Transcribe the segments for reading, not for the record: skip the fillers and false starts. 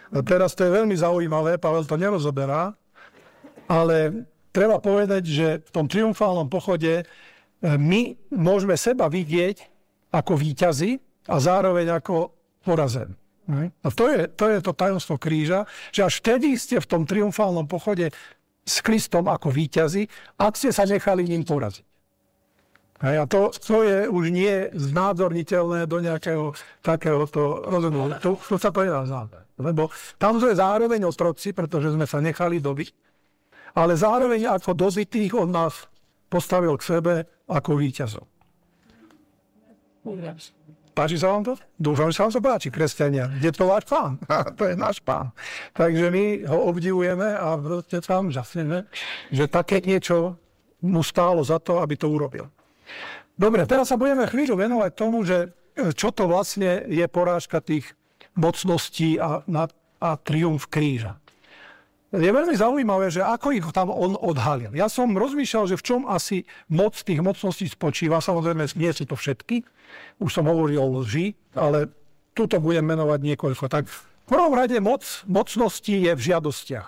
Teraz to je veľmi zaujímavé, Pavel to nerozoberá, ale treba povedať, že v tom triumfálnom pochode my môžeme seba vidieť ako víťazi a zároveň ako porazení. A to je to tajomstvo kríža, že až vtedy ste v tom triumfálnom pochode s Kristom ako víťazi, ak ste sa nechali ním poraziť. A to je už nie znázorniteľné do nejakého takéhoto rozhodnutia. Tu sa to nedá znázorniť. Lebo tam sme zároveň otroci, pretože sme sa nechali dobiť, ale zároveň ako dozitých on nás postavil k sebe ako víťazov. Páči sa vám to? Dúfam, že sa vám to páči, kresťania. Je to váš pán. To je náš pán. Takže my ho obdivujeme a proste tam žasneme, že také niečo mu stálo za to, aby to urobil. Dobre, teraz sa budeme chvíľu venovať tomu, že čo to vlastne je porážka tých mocností a triumf kríža. Je veľmi zaujímavé, že ako ich tam on odhalil. Ja som rozmýšľal, že v čom asi moc tých mocností spočíva. Samozrejme, nie sú to všetky. Už som hovoril o lži, ale tuto budem menovať niekoľko. Tak v prvom rade mocností je v žiadostiach.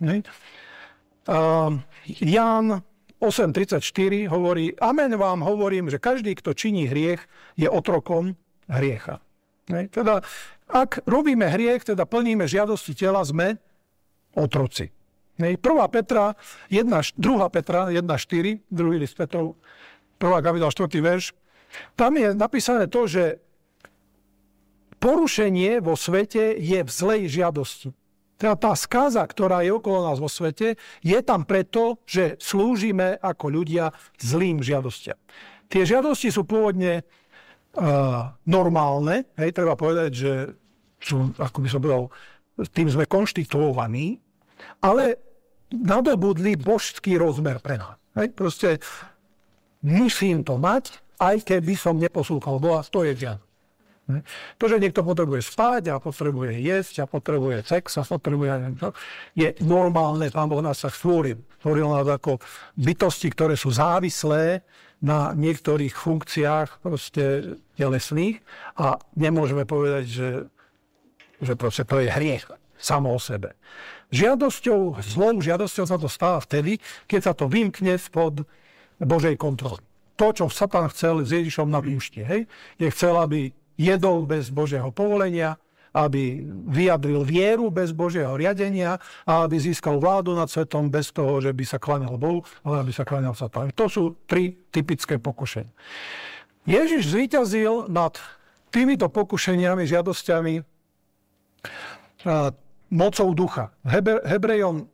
Ján 8.34 hovorí: Amen vám hovorím, že každý, kto činí hriech, je otrokom hriecha. Teda, ak robíme hriech, teda plníme žiadosti tela, sme otroci. 1. Petra 1, 2. Petra 1.4, druhý list Petrov, 1. kapitola 4. verš. Tam je napísané to, že porušenie vo svete je v zlej žiadosti. Teda tá skáza, ktorá je okolo nás vo svete, je tam preto, že slúžime ako ľudia zlým žiadostiam. Tie žiadosti sú pôvodne normálne, treba povedať, že sú, ako by som povedal, tým sme konštituovaní, ale nadobudli božský rozmer pre nás. Proste musím to mať, aj keby som neposlúchal Boha, to je žiadne. To, že niekto potrebuje spať a potrebuje jesť a potrebuje sex a potrebuje niečo, je normálne. Pán Boh nás sa stvoril. Stvoril nás ako bytosti, ktoré sú závislé na niektorých funkciách proste telesných a nemôžeme povedať, že proste to je hriech samo o sebe. Zlou žiadosťou sa to stáva vtedy, keď sa to vymkne spod Božej kontroly. To, čo Satan chcel s Ježišom na púšti, je chcel, aby jedol bez Božieho povolenia, aby vyjadril vieru bez Božieho riadenia a aby získal vládu nad svetom bez toho, že by sa kláňal Bohu, ale aby sa kláňal Satanu. To sú 3 typické pokušenia. Ježiš zvíťazil nad týmito pokušeniami, žiadosťami mocou ducha. Hebrejom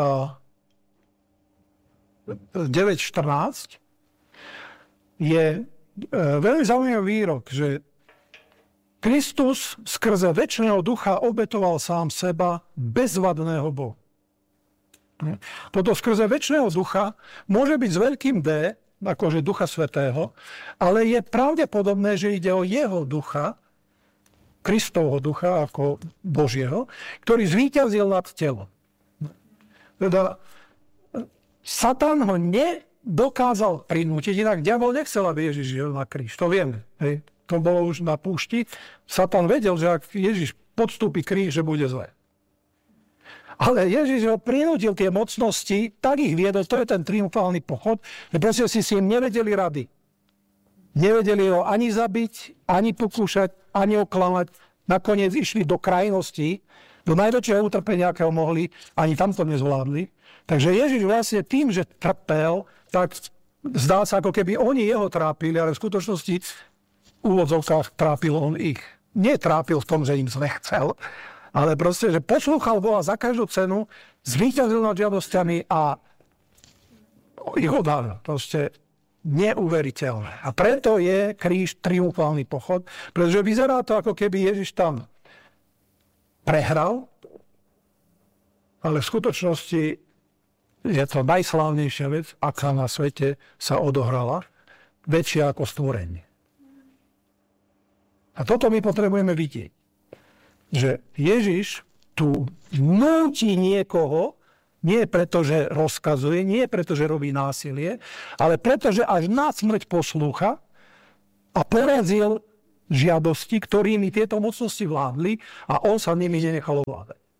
9.14 je veľmi zaujímavý výrok, že Kristus skrze večného ducha obetoval sám seba bezvadného Boha. Toto skrze večného ducha môže byť s veľkým D, akože Ducha Svätého, ale je pravdepodobné, že ide o jeho ducha, Kristovho ducha ako Božieho, ktorý zvíťazil nad telom. Teda Satan ho nedokázal prinútiť, inak diabol nechcel, aby Ježiš žil na kríž. To vieme. To bolo už na púšti. Satan vedel, že ak Ježiš podstúpi kríž, že bude zle. Ale Ježiš ho prinútil tie mocnosti, tak ich viedol, to je ten triumfálny pochod, že proste si s ním nevedeli rady. Nevedeli ho ani zabiť, ani pokúšať, ani oklamať. Nakoniec išli do krajnosti, do najväčšieho utrpenia, akého mohli, ani tam to nezvládli. Takže Ježiš vlastne tým, že trpel, tak zdá sa, ako keby oni jeho trápili, ale v skutočnosti v úvodzovkách trápil on ich. Netrápil v tom, že im zle chcel, ale proste, že poslúchal Boha za každú cenu, zvíťazil nad žiadosťami a ich odhalil. Proste neuveriteľné. A preto je kríž triumfálny pochod, pretože vyzerá to, ako keby Ježiš tam prehral, ale v skutočnosti je to najslávnejšia vec, aká na svete sa odohrala, väčšia ako stvorenie. A toto my potrebujeme vidieť. Že Ježiš tu núti niekoho, nie preto, že rozkazuje, nie preto, že robí násilie, ale preto, že až na smrť poslúcha a porazil žiadosti, ktorými tieto mocnosti vládli a on sa nimi nenechal ovládať.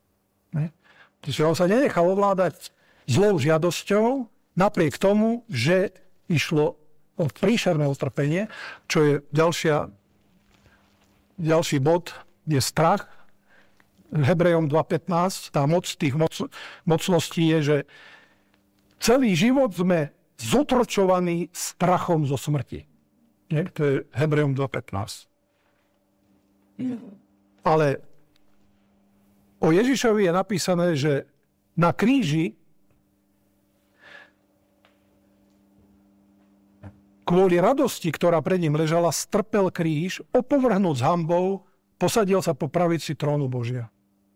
Čiže on sa nenechal ovládať zlou žiadosťou, napriek tomu, že išlo o príšerné utrpenie, čo je ďalší bod, je strach. Hebrejom 2.15, tá moc tých mocností je, že celý život sme zotročovaní strachom zo smrti. Nie? To je Hebrejom 2.15. Ale o Ježišovi je napísané, že na kríži kvôli radosti, ktorá pred ním ležala, strpel kríž, opovrhnúc hanbou, posadil sa po pravici trónu Božia.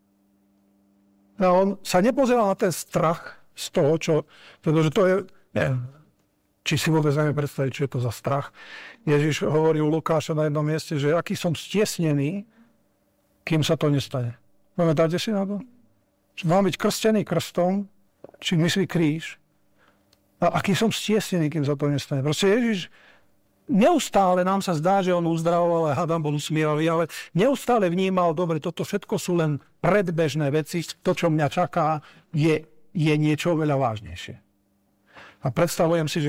A on sa nepozeral na ten strach z toho, pretože to je, neviem, či si vôbec neviem predstaviť, čo je to za strach. Ježiš hovorí u Lukáša na jednom mieste, že aký som stiesnený, kým sa to nestane. Pamätáte si na to? Že mám byť krstený krstom, či myslí kríž. A aký som stiesnený, kým sa to nestane. Proste Ježiš neustále, nám sa zdá, že on uzdravoval, a hádam bol usmievavý, ale neustále vnímal, dobre, toto všetko sú len predbežné veci, to, čo mňa čaká, je niečo veľa vážnejšie. A predstavujem si, že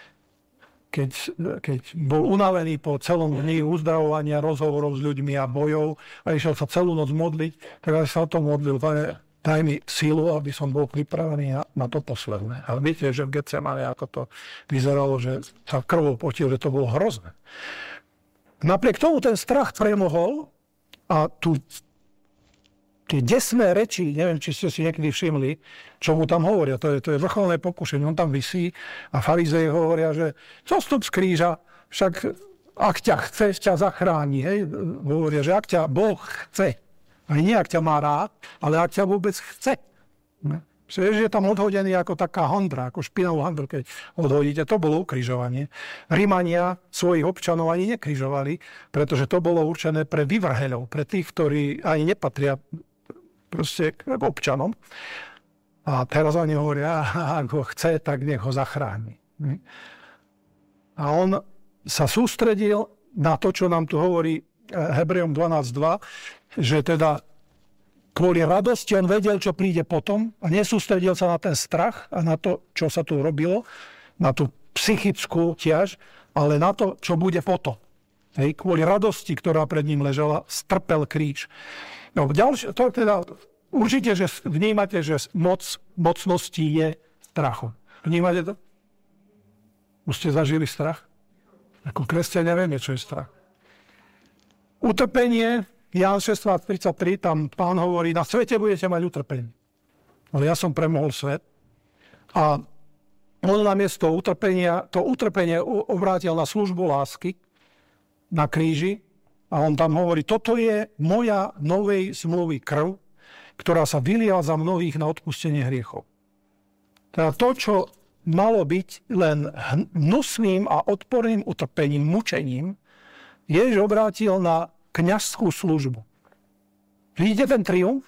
keď bol unavený po celom dni uzdravovania, rozhovorov s ľuďmi a bojov a išiel sa celú noc modliť, tak sa o tom modlil, daj mi sílu, aby som bol pripravený na to posledné. Ale viete, že v Getsemane, ako to vyzeralo, že sa krvou potil, že to bolo hrozné. Napriek tomu ten strach premohol a tie desné reči, neviem, či ste si niekedy všimli, čo mu tam hovoria. To je vrcholné pokušenie. On tam visí a farizeji hovoria, že zostup z kríža, však ak ťa chce, ťa zachráni. Hej? Hovoria, že ak ťa Boh chce, aj nie ak ťa má rád, ale ak ťa vôbec chce. Ježiš je tam odhodený ako taká handra, ako špinavú handru, keď odhodíte. To bolo ukrižovanie. Rimania svojich občanov ani nekrižovali, pretože to bolo určené pre vyvrheľov, pre tých, ktorí ani nepatria proste k občanom. A teraz oni hovoria, ak ho chce, tak nech ho zachráni. A on sa sústredil na to, čo nám tu hovorí Hebrejom 12.2, že teda kvôli radosti on vedel, čo príde potom a nesústredil sa na ten strach a na to, čo sa tu robilo, na tú psychickú ťaž, ale na to, čo bude potom. Hej, kvôli radosti, ktorá pred ním ležala, strpel kríž. No, to teda, určite, že vnímate, že mocnosti je strachu. Vnímate to? Už ste zažili strach? Ako kresťania nevieme, čo je strach. Utrpenie, Ján 16.33, tam Pán hovorí, na svete budete mať utrpenie. Ale ja som premohol svet. A on namiesto utrpenia, to utrpenie obrátil na službu lásky, na kríži. A on tam hovorí, toto je moja novej zmluvy krv, ktorá sa vylia za mnohých na odpustenie hriechov. Teda to, čo malo byť len hnusným a odporným utrpením, mučením, Ježiš obrátil na kňazskú službu. Vidíte ten triumf?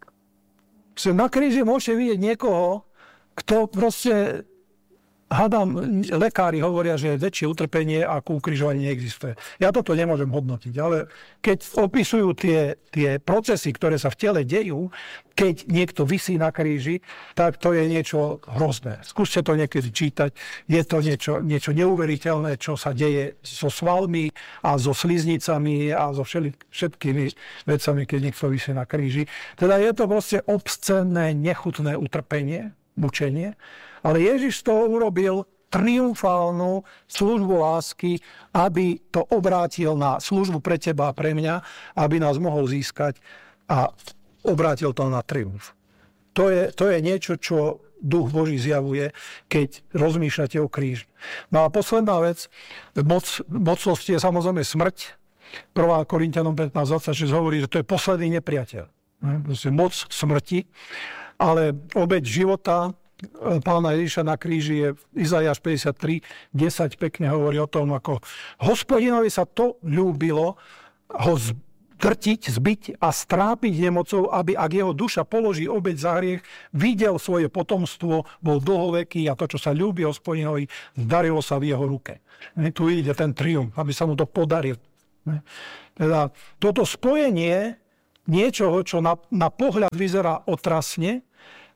Na kríži môžete vidieť niekoho, kto proste, hádam, lekári hovoria, že väčšie utrpenie ako ukrižovanie neexistuje. Ja toto nemôžem hodnotiť, ale keď opisujú tie procesy, ktoré sa v tele dejú, keď niekto visí na kríži, tak to je niečo hrozné. Skúste to niekedy čítať. Je to niečo neuveriteľné, čo sa deje so svalmi a so sliznicami a so všetkými vecami, keď niekto visí na kríži. Teda je to proste obscénne, nechutné utrpenie, mučenie. Ale Ježiš z toho urobil triumfálnu službu lásky, aby to obrátil na službu pre teba a pre mňa, aby nás mohol získať a obrátil to na triumf. To je niečo, čo Duch Boží zjavuje, keď rozmýšľate o kríži. No a posledná vec, mocnosti je samozrejme smrť. 1. Korinťanom 15.26 hovorí, že to je posledný nepriateľ. Moc smrti, ale obeť života Pána Ježiša na kríži je Izaiáš 53, 10 pekne hovorí o tom, ako Hospodinovi sa to ľúbilo ho drtiť, zbiť a strápiť nemocou, aby ak jeho duša položí obeť za hriech, videl svoje potomstvo, bol dlhoveký a to, čo sa ľúbi Hospodinovi, zdarilo sa v jeho ruke. Tu ide ten triumf, aby sa mu to podarilo. Teda toto spojenie niečoho, čo na pohľad vyzerá otrasne,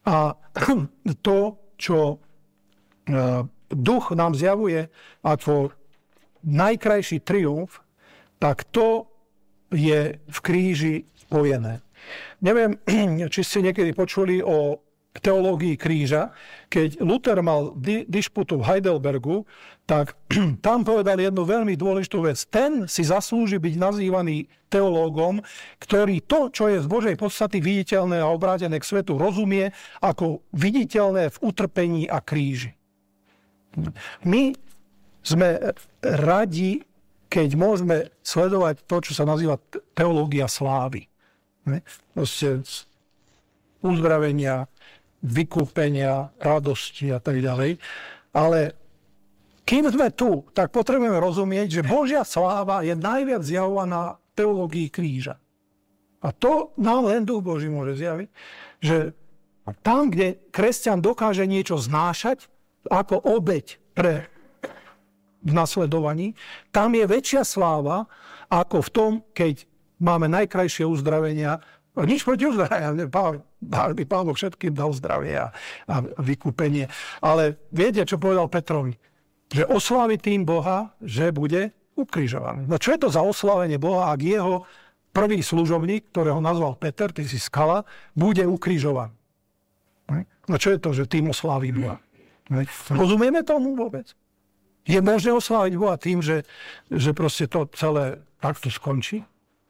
A to, čo duch nám zjavuje ako najkrajší triumf, tak to je v kríži spojené. Neviem, či ste niekedy počuli o teológii kríža. Keď Luther mal dišputu v Heidelbergu, tak tam povedal jednu veľmi dôležitú vec. Ten si zaslúži byť nazývaný teológom, ktorý to, čo je z Božej podstaty viditeľné a obrátené k svetu, rozumie ako viditeľné v utrpení a kríži. My sme radi, keď môžeme sledovať to, čo sa nazýva teológia slávy. Proste uzdravenia, vykúpenia, radosti a tak ďalej. Ale kým sme tu, tak potrebujeme rozumieť, že Božia sláva je najviac zjavovaná v teológii kríža. A to nám len Duch Boží môže zjaviť, že tam, kde kresťan dokáže niečo znášať ako obeť pre v nasledovaní, tam je väčšia sláva ako v tom, keď máme najkrajšie uzdravenia. Nič proti uzdravenia. Pán Boh všetkým dal zdravie a vykúpenie. Ale viete, čo povedal Petrovi? Že oslávi tým Boha, že bude ukrižovaný. No čo je to za oslávenie Boha, ak jeho prvý služobník, ktorého nazval Peter, ty si skala, bude ukrižovaný? No čo je to, že tým oslávi Boha? Rozumieme tomu vôbec? Je možné osláviť Boha tým, že proste to celé takto skončí?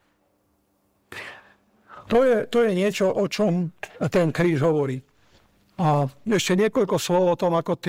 To je niečo, o čom ten kríž hovorí. A ešte niekoľko slov o tom, ako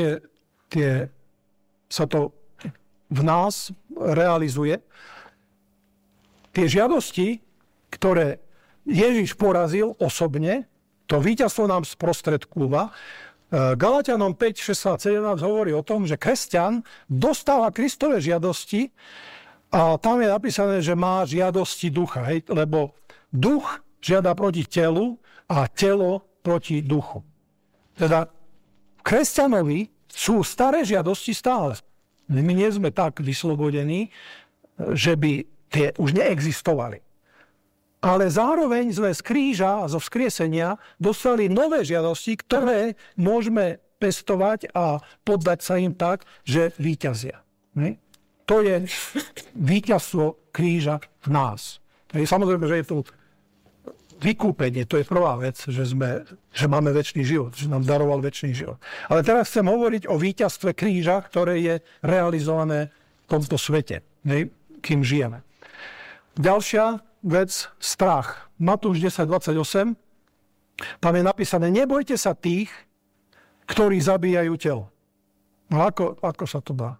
sa to v nás realizuje. Tie žiadosti, ktoré Ježiš porazil osobne, to víťazstvo nám sprostredkúva. Galatianom 5, 16, 17 hovorí o tom, že kresťan dostáva Kristove žiadosti a tam je napísané, že má žiadosti ducha, lebo duch žiada proti telu a telo proti duchu. Teda kresťanovi sú staré žiadosti stále. My nie sme tak vyslobodení, že by tie už neexistovali. Ale zároveň sme z kríža a zo vzkriesenia dostali nové žiadosti, ktoré môžeme pestovať a poddať sa im tak, že víťazia. To je víťazstvo kríža v nás. Samozrejme, že je to vykúpenie, to je prvá vec, že máme večný život, že nám daroval večný život. Ale teraz chcem hovoriť o víťazstve kríža, ktoré je realizované v tomto svete, kým žijeme. Ďalšia vec, strach. Matúš 10:28, tam je napísané, nebojte sa tých, ktorí zabíjajú telo. No ako sa to dá?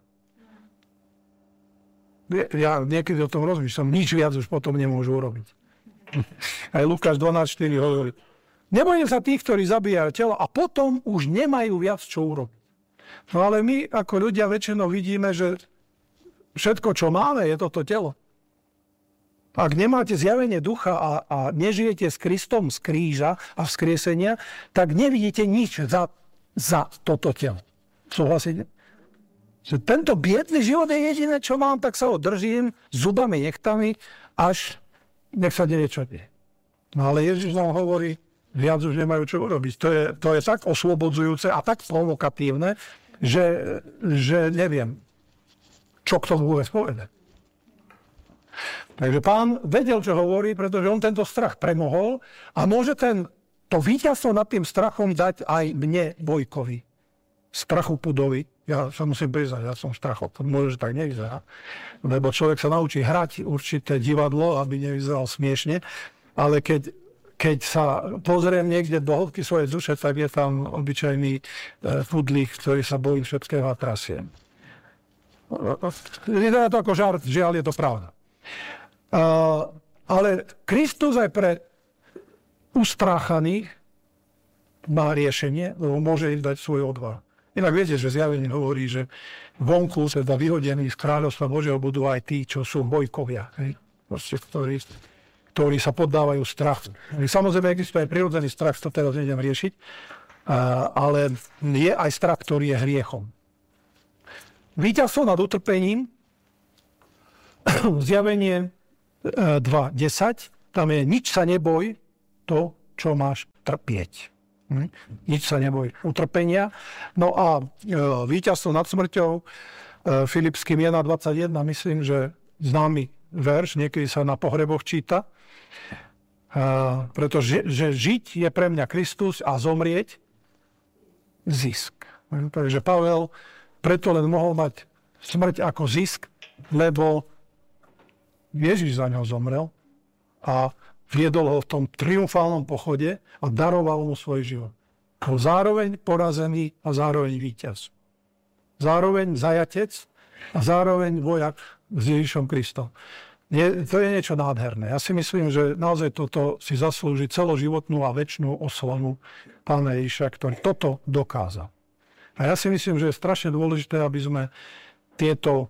Ja niekedy o tom rozmýšľam, nič viac už potom nemôžu urobiť. Aj Lukáš 12:4 hovorí, nebojte sa tých, ktorí zabíjajú telo a potom už nemajú viac čo urobiť. No ale my ako ľudia väčšinou vidíme, že všetko, čo máme, je toto telo. Ak nemáte zjavenie ducha a nežijete s Kristom z kríža a vzkriesenia, tak nevidíte nič za toto telo. Súhlasíte? Že tento biedný život je jediné, čo mám, tak sa ho držím zubami, nechtami, až nech sa deje, čo deje. No ale Ježiš nám hovorí, viac už nemajú čo urobiť. To je tak oslobodzujúce a tak provokatívne, že neviem, čo k tomu vôbec povedať. Takže Pán vedel, čo hovorí, pretože on tento strach premohol a môže to víťazstvo nad tým strachom dať aj mne, Vojkovi. Strachu pudovi. Ja sa musím priznať, ja som strachov. To môže, že tak nevyzerá. Lebo človek sa naučí hrať určité divadlo, aby nevyzeral smiešne. Ale keď sa pozriem niekde do hĺbky svojej duše, tak je tam obyčajný pudlík, ktorý sa bojí všetkého a trasie. Vyzerá to ako žart, žiaľ je to pravda. Ale Kristus aj pre ustráchaných má riešenie, lebo môže im dať svoju odvahu. Inak viete, že zjavenie hovorí, že vonku, teda vyhodení z kráľovstva Božieho, budú aj tí, čo sú bojkovia, ktorí sa poddávajú strachu. Samozrejme, existuje aj prirodzený strach, to teraz nejdem riešiť, ale je aj strach, ktorý je hriechom. Víťazstvo nad utrpením, zjavenie 2.10, tam je nič sa neboj, to, čo máš trpieť. Nič sa neboj utrpenia. No a víťazstvo nad smrťou, Filipským 1.21, myslím, že známy verš, niekedy sa na pohreboch číta, pretože že žiť je pre mňa Kristus a zomrieť zisk. Takže Pavel preto len mohol mať smrť ako zisk, lebo Ježiš za ňo zomrel a viedol ho v tom triumfálnom pochode a daroval mu svoj život. Bol zároveň porazený a zároveň víťaz. Zároveň zajatec a zároveň vojak s Ježišom Kristom. To je niečo nádherné. Ja si myslím, že naozaj toto si zaslúži celoživotnú a večnú oslavu Pána Ježiša, ktorý toto dokázal. A ja si myslím, že je strašne dôležité, aby sme tieto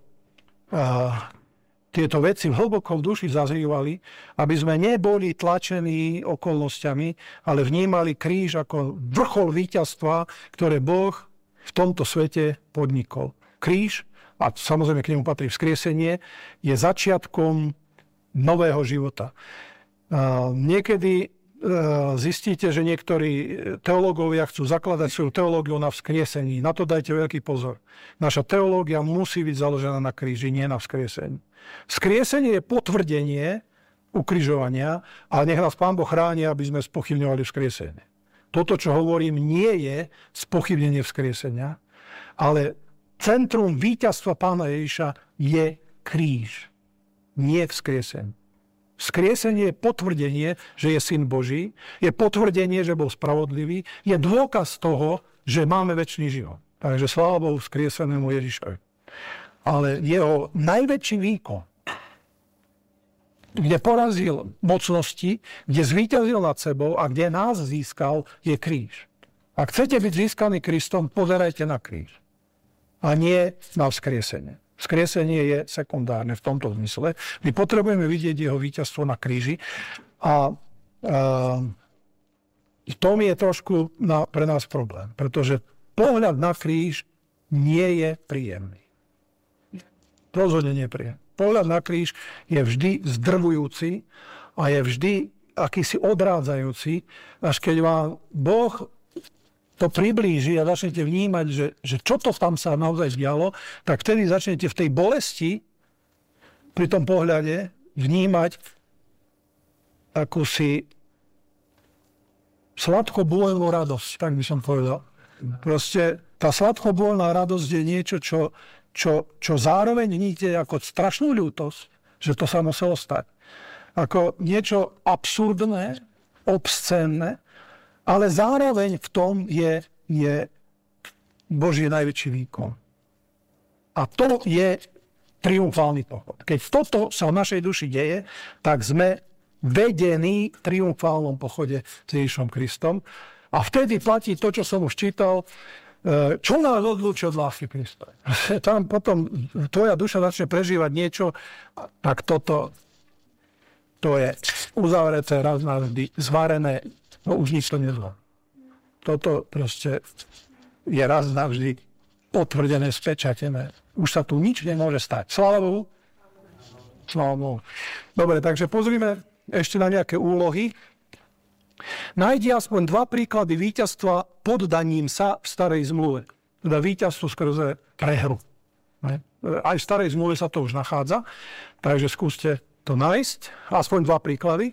veci hlboko v duši zazrívali, aby sme neboli tlačení okolnostiami, ale vnímali kríž ako vrchol víťazstva, ktoré Boh v tomto svete podnikol. Kríž, a samozrejme k nemu patrí vzkriesenie, je začiatkom nového života. Niekedy zistíte, že niektorí teológovia chcú zakladať svoju teológiu na vzkriesení. Na to dajte veľký pozor. Naša teológia musí byť založená na kríži, nie na vzkriesení. Vzkriesenie je potvrdenie ukrižovania a nech nás Pán Boh chráni, aby sme spochybňovali vzkriesenie. Toto, čo hovorím, nie je spochybnenie vzkriesenia, ale centrum víťazstva Pána Ježiša je kríž, nie vzkriesenie. Vzkriesenie je potvrdenie, že je Syn Boží, je potvrdenie, že bol spravodlivý, je dôkaz toho, že máme večný život. Takže sláva Bohu vzkriesenému Ježišovi. Ale jeho najväčší výkon, kde porazil mocnosti, kde zvíťazil nad sebou a kde nás získal, je kríž. Ak chcete byť získaný Kristom, pozerajte na kríž. A nie na vzkriesenie. Vzkriesenie je sekundárne v tomto zmysle. My potrebujeme vidieť jeho víťazstvo na kríži a v tom je trošku pre nás problém, pretože pohľad na kríž nie je príjemný. Rozhodne nie je príjemný. Pohľad na kríž je vždy zdrvujúci a je vždy akýsi odrádzajúci, až keď vám Boh to priblíži a začnete vnímať, že čo to tam sa naozaj dialo, tak vtedy začnete v tej bolesti pri tom pohľade vnímať akúsi sladko-bolnú radosť, tak by som povedal. Proste tá sladko-bolná radosť je niečo, čo zároveň vníte ako strašnú ľútosť, že to sa muselo stať. Ako niečo absurdné, obscénne, ale zároveň v tom je Boží najväčší výkon. A to je triumfálny pochod. Keď toto sa v našej duši deje, tak sme vedení v triumfálnom pochode s Ježišom Kristom. A vtedy platí to, čo som už čítal, čo nás odlúči od lásky Kristovej. Tam potom tvoja duša začne prežívať niečo, tak toto to je uzavreté raz navždy, zvarené. No už nič to nezvá. Toto proste je raz navždy potvrdené, spečatené. Už sa tu nič nemôže stať. Sláva Bohu. Sláva Bohu. Dobre, takže pozrime ešte na nejaké úlohy. Nájdi aspoň 2 príklady víťazstva poddaním sa v starej zmluve. Teda víťazstvo skrze prehru. Aj v starej zmluve sa to už nachádza. Takže skúste to nájsť. Aspoň 2 príklady.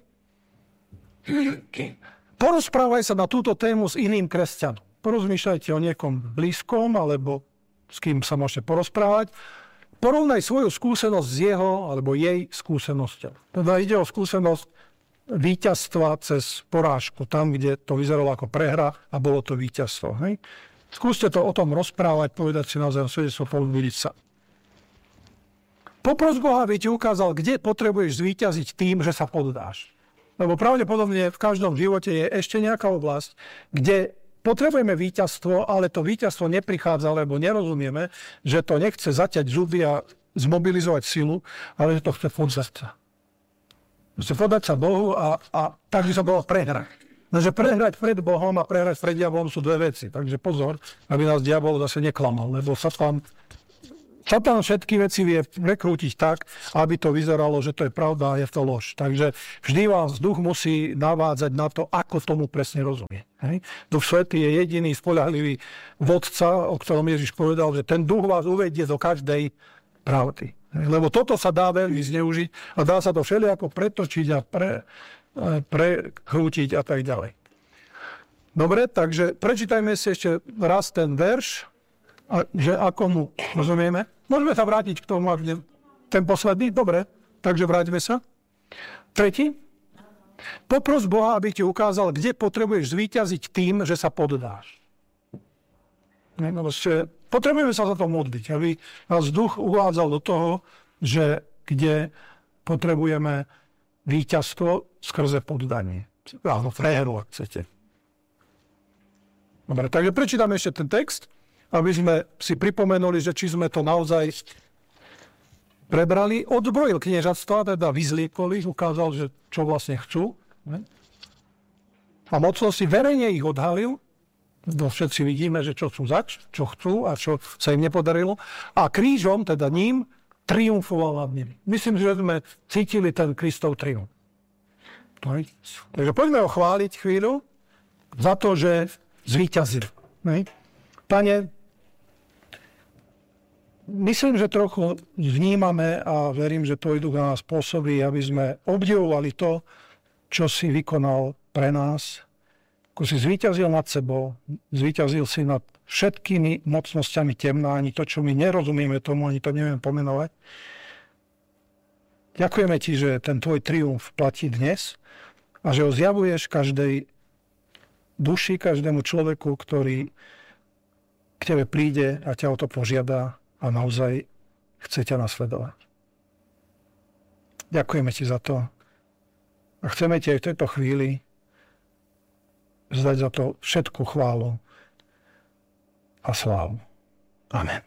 Porozprávaj sa na túto tému s iným kresťanom. Porozmýšľajte o niekom blízkom, alebo s kým sa môžete porozprávať. Porovnaj svoju skúsenosť s jeho alebo jej skúsenosťou. Teda ide o skúsenosť víťazstva cez porážku, tam, kde to vyzeralo ako prehra a bolo to víťazstvo. Hej? Skúste to o tom rozprávať, povedať si naozaj svedectvo, povzbudiť sa. Popros Boha, aby ti ukázal, kde potrebuješ zvíťaziť tým, že sa poddáš. Lebo pravdepodobne v každom živote je ešte nejaká oblasť, kde potrebujeme víťazstvo, ale to víťazstvo neprichádza, lebo nerozumieme, že to nechce zaťať zuby a zmobilizovať silu, ale že to chce poddať sa. Chce poddať sa Bohu a tak by sa bolo prehrať. Takže prehrať pred Bohom a prehrať pred diabolom sú 2 veci. Takže pozor, aby nás diabol zase neklamal, lebo sa tam Satan všetky veci vie prekrútiť tak, aby to vyzeralo, že to je pravda a je to lož. Takže vždy vás duch musí navádzať na to, ako tomu presne rozumie. Hej? Duch Svätý je jediný spoľahlivý vodca, o ktorom Ježiš povedal, že ten duch vás uvedie do každej pravdy. Hej? Lebo toto sa dá veľmi zneužiť a dá sa to všelijako pretočiť a prekrútiť a tak ďalej. Dobre, takže prečítajme si ešte raz ten verš, že ako mu rozumieme. Môžeme sa vrátiť k tomu, ten posledný? Dobre, takže vráťme sa. Tretí. Popros Boha, aby ti ukázal, kde potrebuješ zvíťaziť tým, že sa poddáš. Potrebujeme sa za to modliť, aby nás duch uvádzal do toho, že kde potrebujeme víťazstvo skrze poddanie. Áno, prehru, ak chcete. Dobre, takže prečítame ešte ten text, aby sme si pripomenuli, že či sme to naozaj prebrali. Odzbrojil kniežatstva, teda vyzliekol ich, ukázal, že čo vlastne chcú. A mocno si verejne ich odhalil. Všetci vidíme, že čo sú zač, čo chcú a čo sa im nepodarilo. A krížom, teda ním, triumfoval nad nimi. Myslím, že sme cítili ten Kristov triumf. Takže poďme ho chváliť chvíľu za to, že zvíťazil. Pane, myslím, že trochu vnímame a verím, že tvoj duch na nás pôsobí, aby sme obdivovali to, čo si vykonal pre nás. Ako si zvíťazil nad sebou, zvíťazil si nad všetkými mocnosťami temná, ani to, čo my nerozumieme tomu, ani to neviem pomenovať. Ďakujeme ti, že ten tvoj triumf platí dnes a že ho zjavuješ každej duši, každému človeku, ktorý k tebe príde a ťa o to požiada a naozaj chce ťa nasledovať. Ďakujeme ti za to a chceme ti aj v tejto chvíli vzdať za to všetku chválu a slávu. Amen.